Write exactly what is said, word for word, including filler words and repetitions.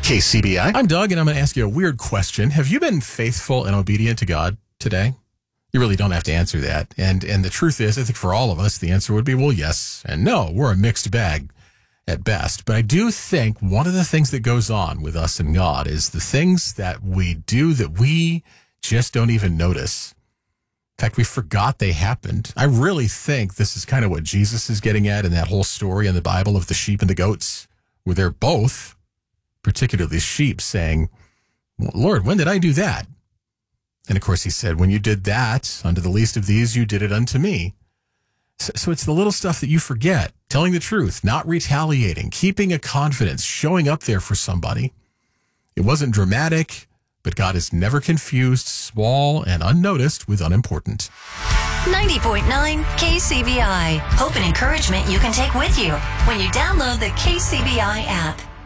K C B I. I'm Doug, and I'm going to ask you a weird question. Have you been faithful and obedient to God today? You really don't have to answer that. And and the truth is, I think for all of us, the answer would be, well, yes and no. We're a mixed bag at best. But I do think one of the things that goes on with us and God is the things that we do that we just don't even notice. In fact, we forgot they happened. I really think this is kind of what Jesus is getting at in that whole story in the Bible of the sheep and the goats, where they're both, particularly the sheep, saying, Lord, when did I do that? And of course, he said, when you did that unto the least of these, you did it unto me. So, so it's the little stuff that you forget, telling the truth, not retaliating, keeping a confidence, showing up there for somebody. It wasn't dramatic, but God is never confused small and unnoticed with unimportant. ninety point nine K C B I. Hope and encouragement you can take with you when you download the K C B I app.